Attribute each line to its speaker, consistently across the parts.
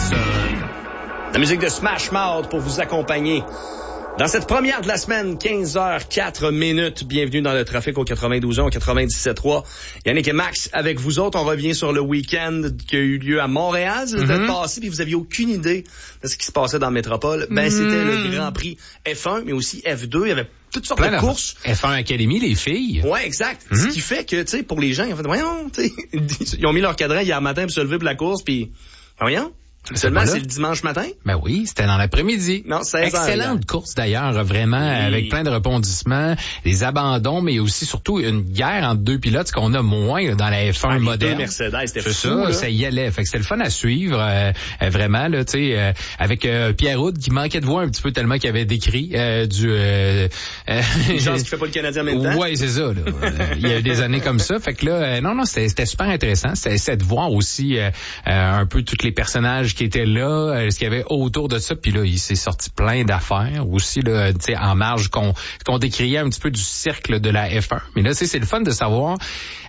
Speaker 1: La musique de Smash Mouth pour vous accompagner dans cette première de la semaine, 15h04. Bienvenue dans le trafic au 92.1, au 97.3. Yannick et Max avec vous autres. On revient sur le week-end qui a eu lieu à Montréal. Vous êtes passé puis vous aviez aucune idée de ce qui se passait dans la métropole. C'était le Grand Prix F1, mais aussi F2. Il y avait toutes sortes de courses.
Speaker 2: F1 Academy, les filles.
Speaker 1: Ouais, exact. Ce qui fait que, tu sais, pour les gens, ils ont fait, voyons, tu sais, ils ont mis leur cadran hier matin pour se lever pour la course, puis voyons. Seulement, c'est le dimanche matin?
Speaker 2: Ben oui, c'était dans l'après-midi.
Speaker 1: Non, 16 heures.
Speaker 2: Excellente course d'ailleurs, vraiment, avec plein de rebondissements, des abandons, mais aussi surtout une guerre entre deux pilotes, ce qu'on a moins dans la F1 moderne.
Speaker 1: Mercedes, c'était fou.
Speaker 2: Ça y allait. Fait que c'était le fun à suivre, vraiment, là, tu sais, avec Pierre Houd qui manquait de voix un petit peu tellement qu'il avait décrit
Speaker 1: Une chance qu'il fait pas le Canadien en même temps.
Speaker 2: Ouais, c'est ça, là. Il y a eu des années comme ça. Fait que là, non, c'était super intéressant. C'était de voir aussi un peu tous les personnages qui était là, ce qu'il y avait autour de ça, puis là, il s'est sorti plein d'affaires aussi, là, tu sais, en marge qu'on décriait un petit peu du cercle de la F1. Mais là, tu sais, c'est le fun de savoir,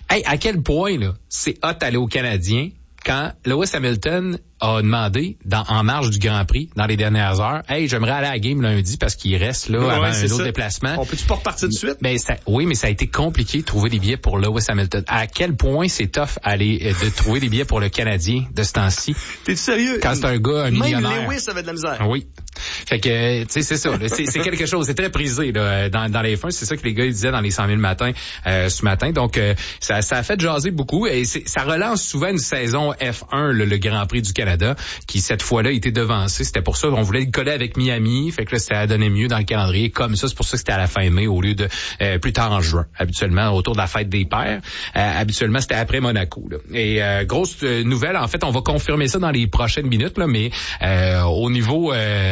Speaker 2: à quel point, là, c'est hot aller au Canadien quand Lewis Hamilton a demandé, en marge du Grand Prix, dans les dernières heures, j'aimerais aller à la game lundi parce qu'il reste là avant un autre déplacement.
Speaker 1: On peut-tu pas repartir tout de suite?
Speaker 2: Oui, mais ça a été compliqué de trouver des billets pour Lewis Hamilton. À quel point c'est tough de trouver des billets pour le Canadien de ce temps-ci?
Speaker 1: T'es-tu sérieux?
Speaker 2: Quand c'est un gars, un millionnaire.
Speaker 1: Même Lewis avait de la misère.
Speaker 2: Oui. Fait que, tu sais, c'est ça. Là, c'est quelque chose. C'est très prisé là, dans les F1. C'est ça que les gars ils disaient dans les 100 000 matins ce matin. Donc, ça a fait jaser beaucoup. Et ça relance souvent une saison F1, le Grand Prix du Canada, qui cette fois-là était devancé. C'était pour ça qu'on voulait le coller avec Miami. Fait que là, ça a donné mieux dans le calendrier. Comme ça, c'est pour ça que c'était à la fin mai au lieu de plus tard en juin. Habituellement, autour de la fête des pères. Habituellement, c'était après Monaco. Là. Et grosse nouvelle, en fait, on va confirmer ça dans les prochaines minutes. Là, mais au niveau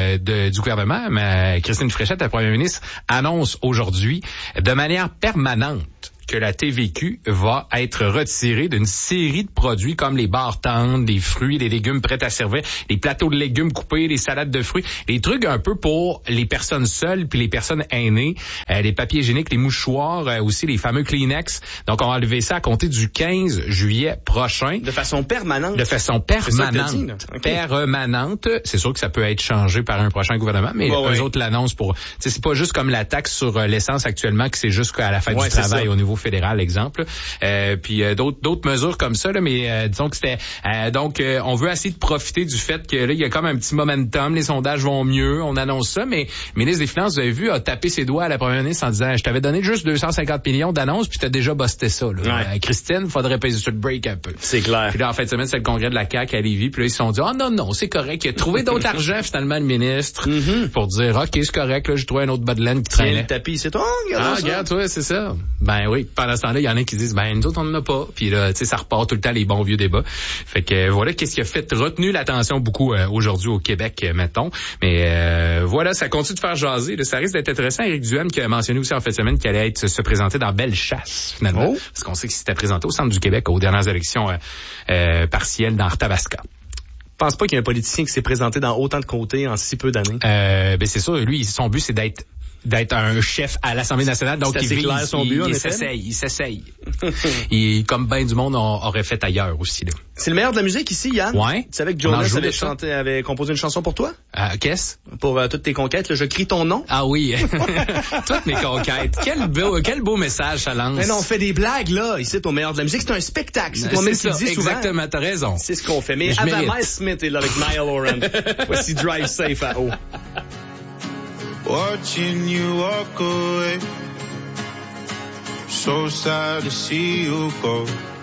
Speaker 2: du gouvernement, Christine Fréchette, la première ministre, annonce aujourd'hui de manière permanente que la TVQ va être retirée d'une série de produits comme les barres tendres, les fruits, les légumes prêts à servir, les plateaux de légumes coupés, les salades de fruits, les trucs un peu pour les personnes seules puis les personnes aînées, les papiers hygiéniques, les mouchoirs, aussi les fameux Kleenex. Donc, on va enlever ça à compter du 15 juillet prochain.
Speaker 1: De façon permanente?
Speaker 2: De façon permanente.
Speaker 1: C'est ça que t'as dit,
Speaker 2: permanente. C'est sûr que ça peut être changé par un prochain gouvernement, mais eux autres l'annoncent pour... C'est pas juste comme la taxe sur l'essence actuellement, que c'est juste à la fin du travail au niveau fédéral, exemple. Puis d'autres mesures comme ça, là, mais disons que c'était... donc, on veut essayer de profiter du fait que là, il y a comme un petit momentum, les sondages vont mieux, on annonce ça, mais le ministre des Finances, vous avez vu, a tapé ses doigts à la première ministre en disant « Je t'avais donné juste 250 millions d'annonces, puis t'as déjà busté ça. Là. Christine, faudrait peser sur le break un peu. »
Speaker 1: C'est clair.
Speaker 2: Puis là, en fin de semaine, c'est le congrès de la CAQ à Lévis, puis là, ils se sont dit « Oh non, c'est correct. Il a trouvé d'autres argent, finalement, le ministre, pour dire « OK, c'est correct, là, j'ai trouvé un autre bas de laine qui traînait. »
Speaker 1: Le tapis, c'est toi,
Speaker 2: regarde, toi, c'est ça. Ben oui, pendant ce temps-là, il y en a qui disent, nous autres, on n'en a pas. Puis là, tu sais, ça repart tout le temps les bons vieux débats. Fait que voilà, qu'est-ce qui a retenu l'attention beaucoup aujourd'hui au Québec, mettons. Mais voilà, ça continue de faire jaser. Là, ça risque d'être intéressant. Éric Duhaime qui a mentionné aussi en fin de semaine qu'il allait se présenter dans Bellechasse, finalement. Parce qu'on sait qu'il s'était présenté au Centre du Québec aux dernières élections partielles dans Arthabasca.
Speaker 1: Je pense pas qu'il y ait un politicien qui s'est présenté dans autant de comtés en si peu d'années.
Speaker 2: Ben c'est ça. Lui, son but, c'est d'être un chef à l'Assemblée nationale. Donc,
Speaker 1: il clair son but,
Speaker 2: il s'essaye. Et comme ben du monde aurait fait ailleurs aussi, là.
Speaker 1: C'est le meilleur de la musique ici, Yann.
Speaker 2: Ouais.
Speaker 1: Tu savais que Jonas avait composé une chanson pour toi?
Speaker 2: Qu'est-ce?
Speaker 1: Pour toutes tes conquêtes, là, je crie ton nom.
Speaker 2: Ah oui. Toutes mes conquêtes. Quel beau message ça lance.
Speaker 1: Mais non, on fait des blagues, là, ici, au meilleur de la musique. C'est un spectacle. C'est toi-même qui le dis souvent.
Speaker 2: Exactement, t'as raison.
Speaker 1: C'est ce qu'on fait. Mais avant Miles Smith est là avec Niall Horan. Voici Drive Safe à haut.
Speaker 3: Watching you walk away, so sad to see you go.